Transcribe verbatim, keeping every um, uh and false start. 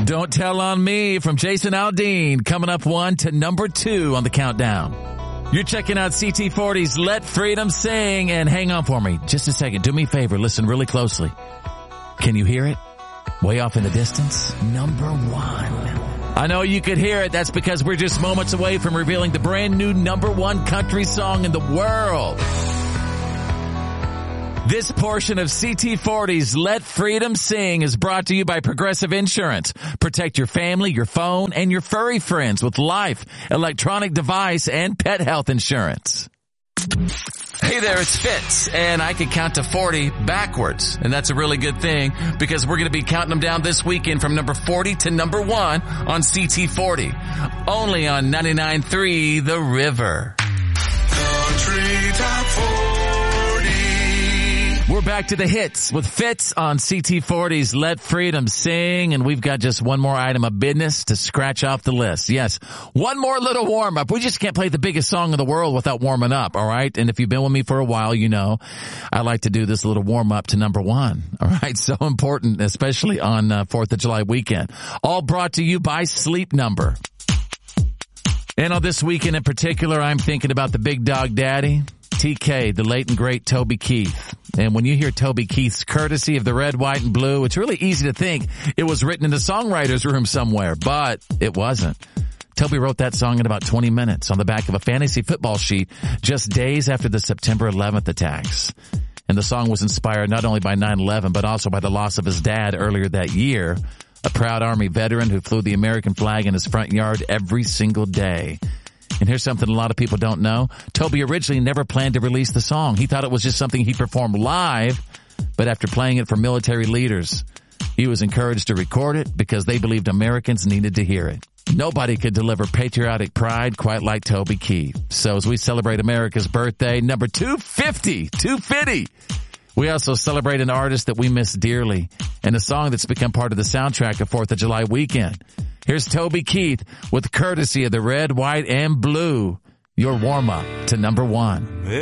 Don't Tell on Me from Jason Aldean, coming up one to number two on the countdown. You're checking out C T forty's Let Freedom Sing, and hang on for me just a second. Do me a favor. Listen really closely. Can you hear it? Way off in the distance? Number one. I know you could hear it. That's because we're just moments away from revealing the brand new number one country song in the world. This portion of C T forty's Let Freedom Sing is brought to you by Progressive Insurance. Protect your family, your phone, and your furry friends with life, electronic device, and pet health insurance. Hey there, it's Fitz, and I can count to forty backwards, and that's a really good thing because we're going to be counting them down this weekend from number forty to number one on C T forty, only on ninety-nine point three The River. Country Top forty. We're back to the hits with Fitz on C T forty's Let Freedom Sing, and we've got just one more item of business to scratch off the list. Yes, one more little warm-up. We just can't play the biggest song in the world without warming up, all right? And if you've been with me for a while, you know I like to do this little warm-up to number one, all right? So important, especially on uh, fourth of July weekend. All brought to you by Sleep Number. And on this weekend in particular, I'm thinking about the Big Dog Daddy, T K, the late and great Toby Keith. And when you hear Toby Keith's courtesy of the red, white, and blue, it's really easy to think it was written in the songwriter's room somewhere, but it wasn't. Toby wrote that song in about twenty minutes on the back of a fantasy football sheet just days after the September eleventh attacks. And the song was inspired not only by nine eleven, but also by the loss of his dad earlier that year, a proud Army veteran who flew the American flag in his front yard every single day. And here's something a lot of people don't know. Toby originally never planned to release the song. He thought it was just something he performed live, but after playing it for military leaders, he was encouraged to record it because they believed Americans needed to hear it. Nobody could deliver patriotic pride quite like Toby Keith. So as we celebrate America's birthday, number two fifty, two fifty, we also celebrate an artist that we miss dearly and a song that's become part of the soundtrack of fourth of July weekend. Here's Toby Keith with courtesy of the red, white, and blue, your warm-up to number one.